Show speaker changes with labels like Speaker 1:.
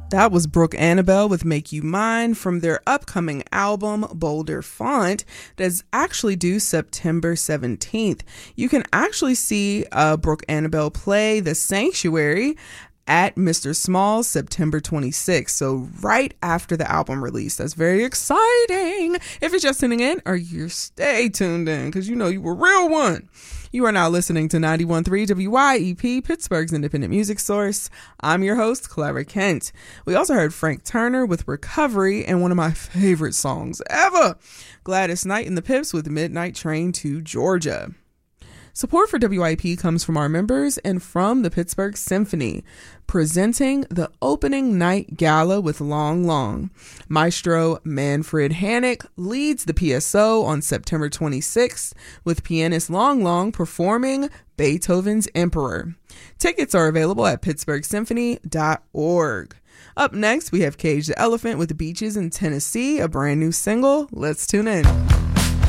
Speaker 1: That was Brooke Annabelle with Make You Mine from their upcoming album, Bolder Font, that's actually due September 17th. You can actually see Brooke Annabelle play The Sanctuary at Mr. Small's September 26th, so right after the album release. That's very exciting. If you're just tuning in, or you stay tuned in, because you know you a real one. You are now listening to 91.3 WYEP, Pittsburgh's independent music source. I'm your host, Clara Kent. We also heard Frank Turner with Recovery and one of my favorite songs ever, Gladys Knight and the Pips with Midnight Train to Georgia. Support for WIP comes from our members and from the Pittsburgh Symphony, presenting the opening night gala with Long Long. Maestro Manfred Hannick leads the PSO on September 26th, with pianist Long Long performing Beethoven's Emperor. Tickets are available at pittsburghsymphony.org. Up next, we have Cage the Elephant with Beaches in Tennessee, a brand new single. Let's tune in.